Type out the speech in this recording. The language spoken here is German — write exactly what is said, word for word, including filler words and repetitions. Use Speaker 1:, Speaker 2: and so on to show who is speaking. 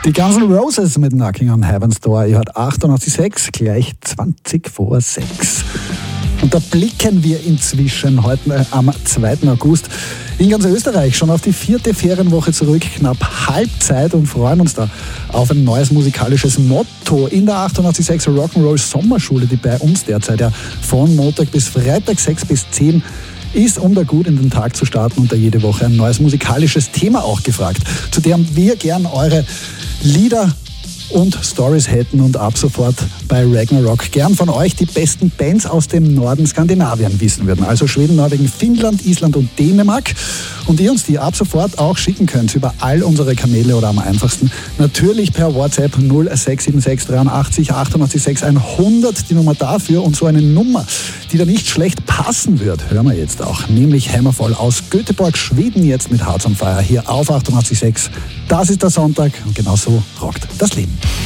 Speaker 1: Die Guns N' Roses mit Knocking on Heaven's Door. Ihr hört achtundachtzig Komma sechs, gleich zwanzig vor sechs. Und da blicken wir inzwischen heute am zweiten August in ganz Österreich schon auf die vierte Ferienwoche zurück, knapp Halbzeit, und freuen uns da auf ein neues musikalisches Motto in der achtundachtzig Komma sechs Rock'n'Roll Sommerschule, die bei uns derzeit ja von Montag bis Freitag sechs bis zehn ist, um da gut in den Tag zu starten, und da jede Woche ein neues musikalisches Thema auch gefragt, zu dem wir gern eure Lieder und Stories hätten und ab sofort bei Ragnarok gern von euch die besten Bands aus dem Norden Skandinavien wissen würden. Also Schweden, Norwegen, Finnland, Island und Dänemark. Und ihr uns die ab sofort auch schicken könnt über all unsere Kanäle oder am einfachsten natürlich per WhatsApp null sechs sieben sechs dreiundachtzig achtundachtzig sechs hundert, die Nummer dafür. Und so eine Nummer, die da nicht schlecht passen wird, hören wir jetzt auch. Nämlich Hammerfall aus Göteborg, Schweden, jetzt mit Hearts on Fire hier auf achtundachtzig Komma sechs. Das ist der Sonntag und genau so rockt das Leben.